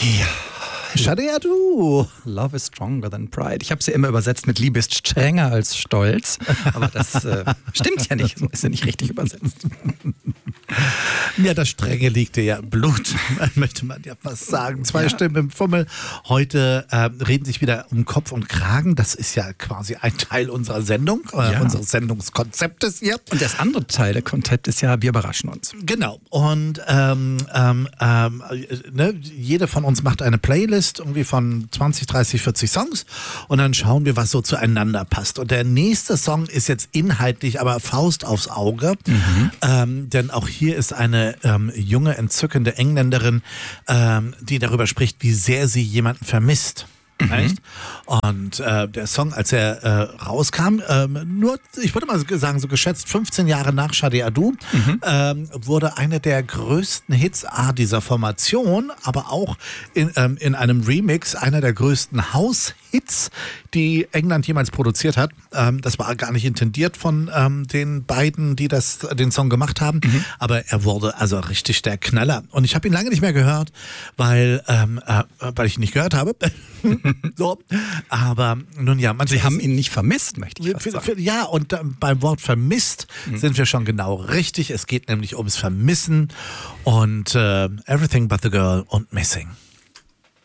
Ja. Schade, ja du. Love is stronger than pride. Ich habe sie immer übersetzt mit Liebe ist strenger als Stolz. Aber das stimmt ja nicht. Ist ja nicht richtig übersetzt. Ja, das Strenge liegt dir ja im Blut, möchte man ja fast sagen. Zwei Stimmen im Fummel. Heute reden sich wieder um Kopf und Kragen. Das ist ja quasi ein Teil unserer Sendung, unseres Sendungskonzeptes hier. Und das andere Teil der Konzept ist ja, wir überraschen uns. Genau. Und jede von uns macht eine Playlist irgendwie von 20, 30, 40 Songs und dann schauen wir, was so zueinander passt. Und der nächste Song ist jetzt inhaltlich aber Faust aufs Auge, denn auch hier ist eine junge, entzückende Engländerin, die darüber spricht, wie sehr sie jemanden vermisst. Echt? Und der Song, als er rauskam, nur, ich würde mal sagen, so geschätzt 15 Jahre nach Shadi Adu, wurde eine der größten Hits dieser Formation, aber auch in einem Remix einer der größten House-Hits, die England jemals produziert hat. Das war gar nicht intendiert von den beiden, die den Song gemacht haben, aber er wurde also richtig der Knaller. Und ich habe ihn lange nicht mehr gehört, weil ich ihn nicht gehört habe. So, aber nun ja, Sie haben ihn nicht vermisst, möchte ich fast sagen. Ja, und beim Wort vermisst sind wir schon genau richtig. Es geht nämlich ums Vermissen und Everything but the Girl und Missing.